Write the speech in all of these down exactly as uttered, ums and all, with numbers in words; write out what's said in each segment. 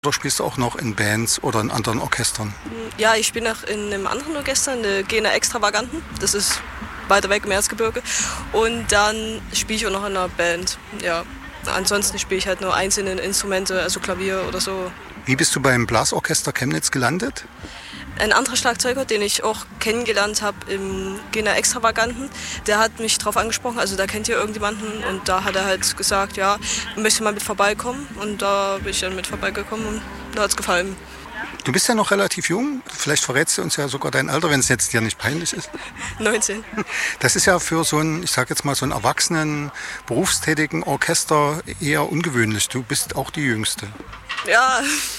Oder spielst du auch noch in Bands oder in anderen Orchestern? Ja, ich spiele noch in einem anderen Orchester, in der Gena Extravaganten. Das ist weiter weg im Erzgebirge. Und dann spiele ich auch noch in einer Band. Ja. Ansonsten spiele ich halt nur einzelne Instrumente, also Klavier oder so. Wie bist du beim Blasorchester Chemnitz gelandet? Ein anderer Schlagzeuger, den ich auch kennengelernt habe im Gena Extravaganten, der hat mich drauf angesprochen, also da kennt ihr irgendjemanden und da hat er halt gesagt, ja, möchte mal mit vorbeikommen und da bin ich dann mit vorbeigekommen und da hat es gefallen. Du bist ja noch relativ jung, vielleicht verrätst du uns ja sogar dein Alter, wenn es jetzt dir nicht peinlich ist. neunzehn. Das ist ja für so einen, ich sag jetzt mal, so einen erwachsenen, berufstätigen Orchester eher ungewöhnlich. Du bist auch die Jüngste. Ja,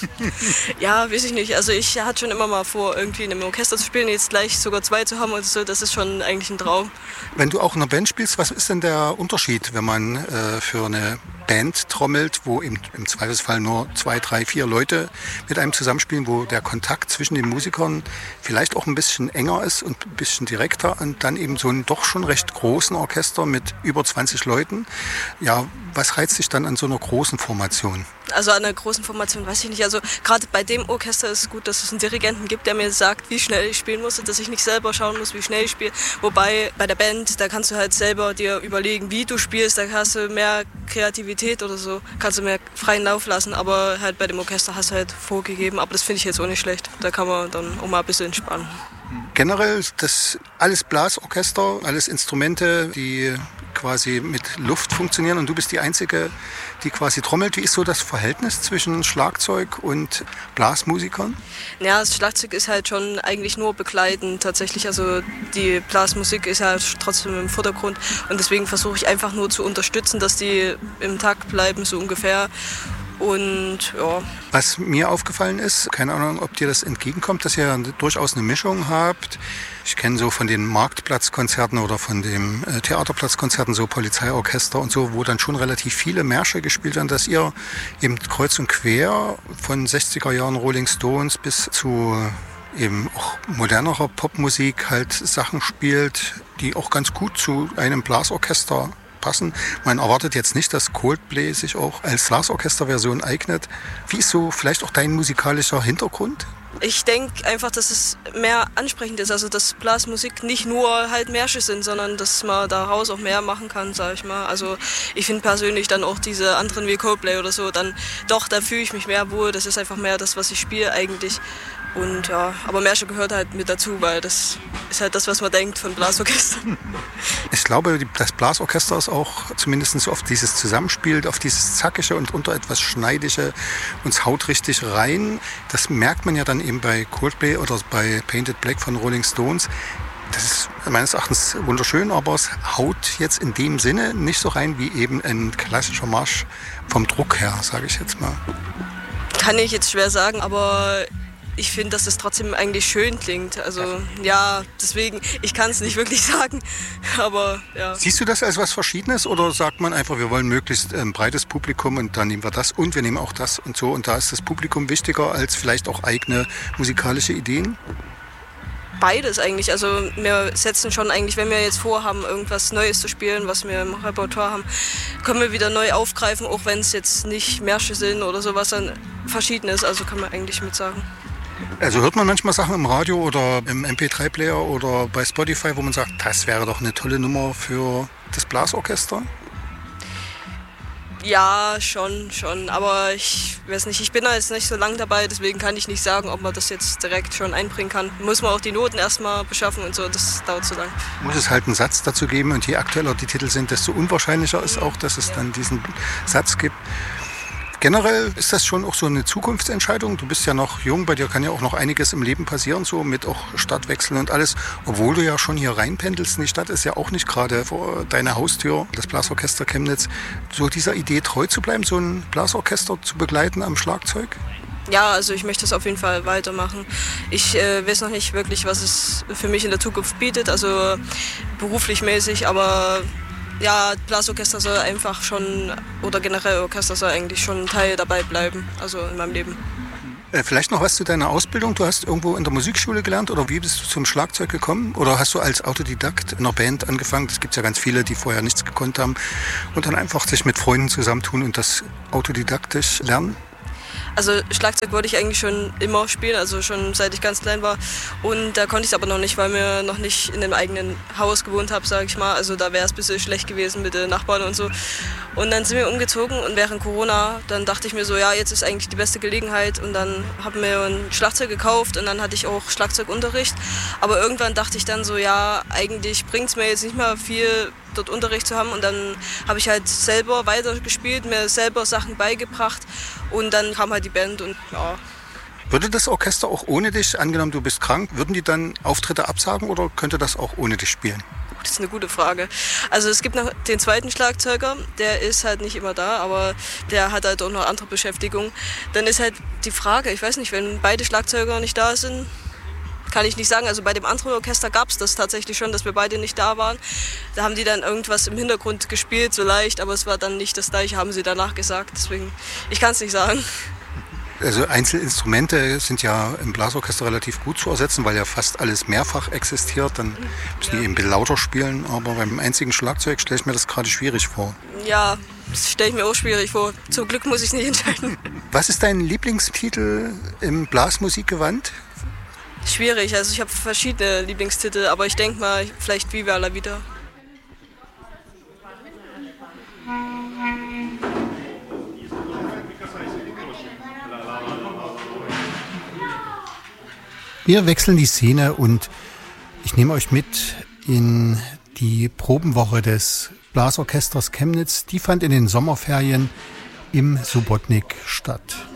ja, weiß ich nicht. Also ich hatte schon immer mal vor, irgendwie in einem Orchester zu spielen, jetzt gleich sogar zwei zu haben und so, das ist schon eigentlich ein Traum. Wenn du auch in einer Band spielst, was ist denn der Unterschied, wenn man äh, für eine Band trommelt, wo im, im Zweifelsfall nur zwei, drei, vier Leute mit einem zusammenspielen, wo der Kontakt zwischen den Musikern vielleicht auch ein bisschen enger ist und ein bisschen direkter und dann eben so einen doch schon recht großen Orchester mit über zwanzig Leuten. Ja, was reizt dich dann an so einer großen Formation? Also an einer großen Formation weiß ich nicht. Also gerade bei dem Orchester ist es gut, dass es einen Dirigenten gibt, der mir sagt, wie schnell ich spielen muss, dass ich nicht selber schauen muss, wie schnell ich spiele. Wobei bei der Band, da kannst du halt selber dir überlegen, wie du spielst, da hast du mehr Kreativität oder so, kannst du mehr freien Lauf lassen. Aber halt bei dem Orchester hast du halt vorgegeben, aber das finde ich jetzt auch nicht schlecht. Da kann man dann auch mal ein bisschen entspannen. Generell das alles Blasorchester, alles Instrumente, die quasi mit Luft funktionieren und du bist die Einzige, die quasi trommelt. Wie ist so das Verhältnis zwischen Schlagzeug und Blasmusikern? Ja, das Schlagzeug ist halt schon eigentlich nur begleitend tatsächlich. Also die Blasmusik ist halt trotzdem im Vordergrund und deswegen versuche ich einfach nur zu unterstützen, dass die im Takt bleiben, so ungefähr. Und ja. Was mir aufgefallen ist, keine Ahnung, ob dir das entgegenkommt, dass ihr durchaus eine Mischung habt. Ich kenne so von den Marktplatzkonzerten oder von den äh, Theaterplatzkonzerten so Polizeiorchester und so, wo dann schon relativ viele Märsche gespielt werden, dass ihr eben kreuz und quer von sechziger Jahren Rolling Stones bis zu eben auch modernerer Popmusik halt Sachen spielt, die auch ganz gut zu einem Blasorchester passen. Man erwartet jetzt nicht, dass Coldplay sich auch als Blasorchesterversion eignet. Wie ist so vielleicht auch dein musikalischer Hintergrund? Ich denke einfach, dass es mehr ansprechend ist, also dass Blasmusik nicht nur halt Märsche sind, sondern dass man daraus auch mehr machen kann, sag ich mal. Also ich finde persönlich dann auch diese anderen wie Coldplay oder so, dann doch, da fühle ich mich mehr wohl, das ist einfach mehr das, was ich spiele eigentlich. Und ja, aber Märsche gehört halt mit dazu, weil das ist halt das, was man denkt von Blasorchestern. Ich glaube, das Blasorchester ist auch zumindest so oft dieses Zusammenspiel, auf dieses Zackige und unter etwas Schneidige und es haut richtig rein. Das merkt man ja dann eben bei Coldplay oder bei Painted Black von Rolling Stones. Das ist meines Erachtens wunderschön, aber es haut jetzt in dem Sinne nicht so rein wie eben ein klassischer Marsch vom Druck her, sage ich jetzt mal. Kann ich jetzt schwer sagen, aber ich finde, dass es trotzdem eigentlich schön klingt. Also ja, deswegen, ich kann es nicht wirklich sagen, aber ja. Siehst du das als was Verschiedenes oder sagt man einfach, wir wollen möglichst ein breites Publikum und dann nehmen wir das und wir nehmen auch das und so und da ist das Publikum wichtiger als vielleicht auch eigene musikalische Ideen? Beides eigentlich. Also wir setzen schon eigentlich, wenn wir jetzt vorhaben, irgendwas Neues zu spielen, was wir im Repertoire haben, können wir wieder neu aufgreifen, auch wenn es jetzt nicht Märsche sind oder sowas, dann Verschiedenes, also kann man eigentlich mit sagen. Also hört man manchmal Sachen im Radio oder im M P drei Player oder bei Spotify, wo man sagt, das wäre doch eine tolle Nummer für das Blasorchester? Ja, schon, schon. Aber ich weiß nicht, ich bin da jetzt nicht so lang dabei, deswegen kann ich nicht sagen, ob man das jetzt direkt schon einbringen kann. Muss man auch die Noten erstmal beschaffen und so, das dauert zu lang. Muss es halt einen Satz dazu geben und je aktueller die Titel sind, desto unwahrscheinlicher ist auch, dass es dann diesen Satz gibt. Generell ist das schon auch so eine Zukunftsentscheidung. Du bist ja noch jung, bei dir kann ja auch noch einiges im Leben passieren, so mit auch Stadtwechseln und alles. Obwohl du ja schon hier reinpendelst in die Stadt, ist ja auch nicht gerade vor deiner Haustür, das Blasorchester Chemnitz. So dieser Idee treu zu bleiben, so ein Blasorchester zu begleiten am Schlagzeug? Ja, also ich möchte es auf jeden Fall weitermachen. Ich äh, weiß noch nicht wirklich, was es für mich in der Zukunft bietet, also beruflich mäßig, aber ja, Blasorchester soll einfach schon, oder generell Orchester soll eigentlich schon ein Teil dabei bleiben, also in meinem Leben. Äh, vielleicht noch was zu deiner Ausbildung. Du hast irgendwo in der Musikschule gelernt oder wie bist du zum Schlagzeug gekommen? Oder hast du als Autodidakt in einer Band angefangen? Es gibt ja ganz viele, die vorher nichts gekonnt haben und dann einfach sich mit Freunden zusammentun und das autodidaktisch lernen. Also Schlagzeug wollte ich eigentlich schon immer spielen, also schon seit ich ganz klein war. Und da konnte ich es aber noch nicht, weil wir noch nicht in einem eigenen Haus gewohnt haben, sage ich mal. Also da wäre es ein bisschen schlecht gewesen mit den Nachbarn und so. Und dann sind wir umgezogen und während Corona, dann dachte ich mir so, ja, jetzt ist eigentlich die beste Gelegenheit. Und dann haben wir ein Schlagzeug gekauft und dann hatte ich auch Schlagzeugunterricht. Aber irgendwann dachte ich dann so, ja, eigentlich bringt es mir jetzt nicht mehr viel, dort Unterricht zu haben. Und dann habe ich halt selber weitergespielt, mir selber Sachen beigebracht. Und dann kam halt die Band und ja. Würde das Orchester auch ohne dich, angenommen du bist krank, würden die dann Auftritte absagen oder könnte das auch ohne dich spielen? Das ist eine gute Frage. Also es gibt noch den zweiten Schlagzeuger, der ist halt nicht immer da, aber der hat halt auch noch andere Beschäftigung. Dann ist halt die Frage, ich weiß nicht, wenn beide Schlagzeuger nicht da sind, kann ich nicht sagen. Also bei dem anderen Orchester gab es das tatsächlich schon, dass wir beide nicht da waren. Da haben die dann irgendwas im Hintergrund gespielt, so leicht, aber es war dann nicht das Gleiche, haben sie danach gesagt. Deswegen, ich kann es nicht sagen. Also Einzelinstrumente sind ja im Blasorchester relativ gut zu ersetzen, weil ja fast alles mehrfach existiert. Dann müssen die ja eben ein bisschen lauter spielen, aber beim einzigen Schlagzeug stelle ich mir das gerade schwierig vor. Ja, das stelle ich mir auch schwierig vor. Zum Glück muss ich es nicht entscheiden. Was ist dein Lieblingstitel im Blasmusikgewand? Schwierig, also ich habe verschiedene Lieblingstitel, aber ich denke mal, vielleicht Viva la Vida. Wir wechseln die Szene und ich nehme euch mit in die Probenwoche des Blasorchesters Chemnitz. Die fand in den Sommerferien im Subotnik statt.